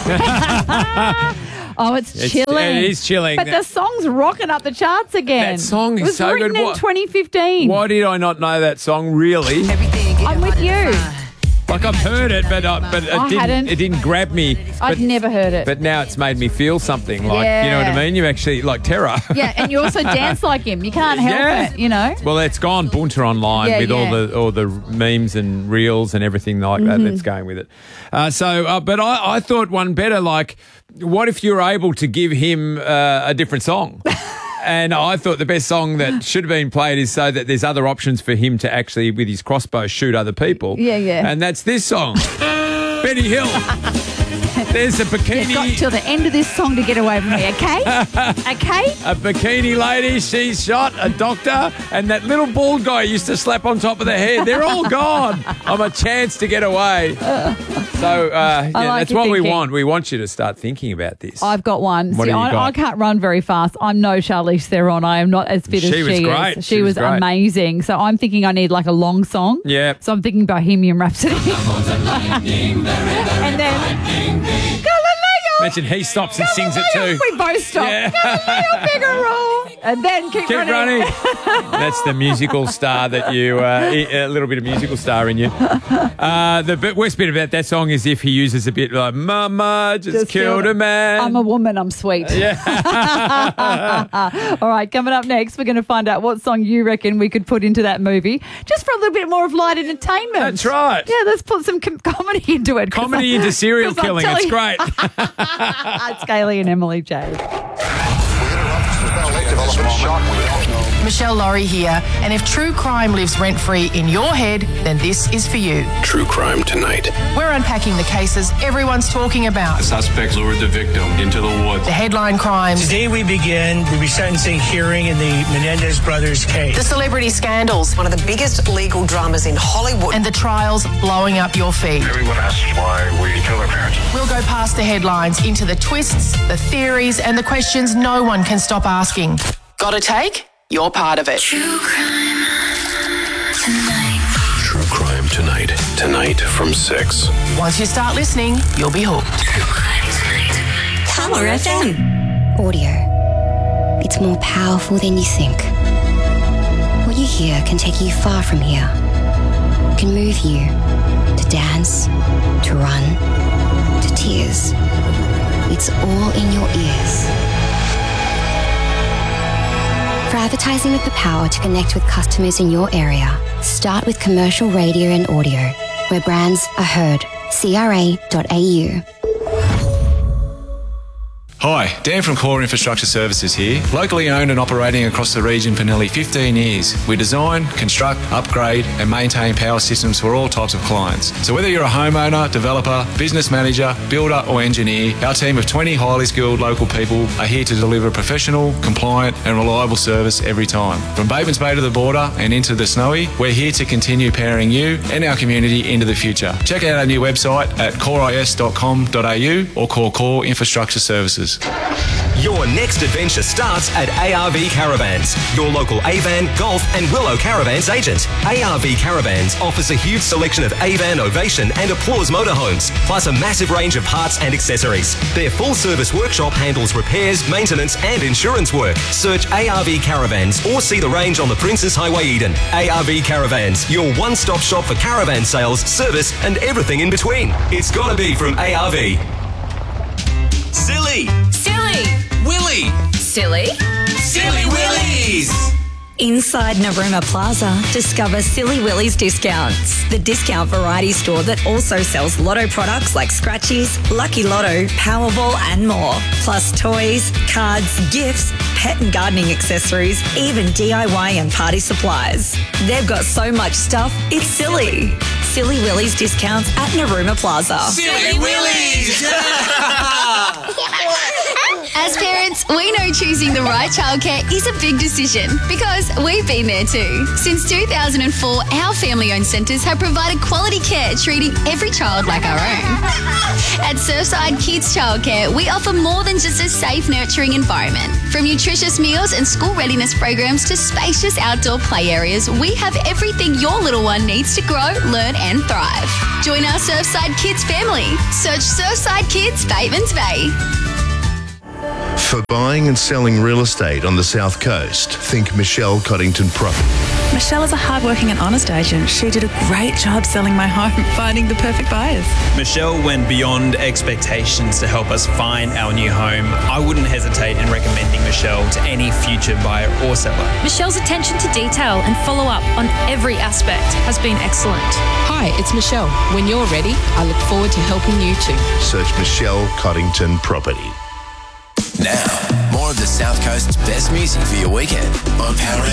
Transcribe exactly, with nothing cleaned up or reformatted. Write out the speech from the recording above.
Oh, it's, It's- chilling. it is chilling. But the song's rocking up the charts again. That song is it was so written good. in What- twenty fifteen. Why did I not know that song, really? I'm with you. Like, I've heard it, but uh, but it I didn't, hadn't. it didn't grab me. I'd But, never heard it. but now it's made me feel something. Like, you know what I Yeah. mean? You actually, like terror. Yeah, and you also dance like him. You can't help Yeah. it, you know? Well, it's gone bunter online Yeah, with all yeah. the all the memes and reels and everything like that Mm-hmm. that's going with it. Uh, so, uh, but I, I thought one better. Like, what if you were able to give him uh, a different song? And I thought the best song that should have been played is so that there's other options for him to actually, with his crossbow, shoot other people. Yeah, yeah. And that's this song, Benny Hill. There's a bikini. You've got till the end of this song to get away from me, okay? Okay? A bikini lady, she's shot, a doctor, and that little bald guy used to slap on top of the head. They're all gone. I'm a chance to get away. So, uh, yeah, like that's your what we thinking. want. We want you to start thinking about this. I've got one. What See, have you I, got? I can't run very fast. I'm no Charlize Theron. I am not as fit She as was she great. is. She She, was was, great. amazing. So I'm thinking I need like a long song. Yeah. So I'm thinking Bohemian Rhapsody. and then Galileo. Imagine he stops and sings it too. We both stop. Yeah. Galileo Figaro. And then keep, Keep running. That's the musical star that you, uh, a little bit of musical star in you. Uh, the bit, worst bit about that song is if he uses a bit like, Mama just, Just killed killed- a man. I'm a woman, I'm sweet. yeah. All right, coming up next, we're going to find out what song you reckon we could put into that movie just for a little bit more of light entertainment. That's right. Yeah, let's put some com- comedy into it. 'cause Comedy I- into serial 'cause I'm killing. It's telling great. you- It's Kaylee and Emily Jade. Michelle Laurie here, and if true crime lives rent-free in your head, then this is for you. True Crime Tonight. We're unpacking the cases everyone's talking about. The suspect lured the victim into the woods. The headline crimes, Today we begin the resentencing hearing in the Menendez brothers case. the celebrity scandals, One of the biggest legal dramas in Hollywood. and the trials blowing up your feed. Everyone asks why we kill our parents. We'll go past the headlines into the twists, the theories, and the questions no one can stop asking. Got a take? You're part of it. True Crime Tonight. Tonight from six. Once you start listening, you'll be hooked. Power F M. Audio. It's more powerful than you think. What you hear can take you far from here. It can move you to dance, to run, to tears. It's all in your ears. For advertising with the power to connect with customers in your area, start with commercial radio and audio, where brands are heard. C R A dot A U. Hi, Dan from Core Infrastructure Services here. Locally owned and operating across the region for nearly fifteen years. We design, construct, upgrade and maintain power systems for all types of clients. So whether you're a homeowner, developer, business manager, builder or engineer, our team of twenty highly skilled local people are here to deliver professional, compliant and reliable service every time. From Batemans Bay to the border and into the Snowy, we're here to continue powering you and our community into the future. Check out our new website at core I S dot com dot A U or call Core Infrastructure Services. Your next adventure starts at A R V Caravans, your local Avan, Golf and Willow Caravans agent. A R V Caravans offers a huge selection of Avan, Ovation and Applause motorhomes, plus a massive range of parts and accessories. Their full-service workshop handles repairs, maintenance and insurance work. Search A R V Caravans or see the range on the Princes Highway Eden. A R V Caravans, your one-stop shop for caravan sales, service and everything in between. It's gotta be from A R V. Silly! Silly. Willy! Silly. Silly Willies! Inside Narooma Plaza, discover Silly Willy's Discounts, the discount variety store that also sells lotto products like Scratchies, Lucky Lotto, Powerball and more. Plus toys, cards, gifts, pet and gardening accessories, even D I Y and party supplies. They've got so much stuff, it's silly. Silly Willy's Discounts at Narooma Plaza. Silly Willies! As parents, we know choosing the right childcare is a big decision because we've been there too. Since two thousand four, our family-owned centres have provided quality care, treating every child like our own. At Surfside Kids Childcare, we offer more than just a safe, nurturing environment. From nutritious meals and school readiness programs to spacious outdoor play areas, we have everything your little one needs to grow, learn and thrive. Join our Surfside Kids family. Search Surfside Kids, Batemans Bay. For buying and selling real estate on the South Coast, think Michelle Coddington Property. Michelle is a hardworking and honest agent. She did a great job selling my home, finding the perfect buyers. Michelle went beyond expectations to help us find our new home. I wouldn't hesitate in recommending Michelle to any future buyer or seller. Michelle's attention to detail and follow-up on every aspect has been excellent. Hi, it's Michelle. When you're ready, I look forward to helping you too. Search Michelle Coddington Property. Now, more of the South Coast's best music for your weekend on Power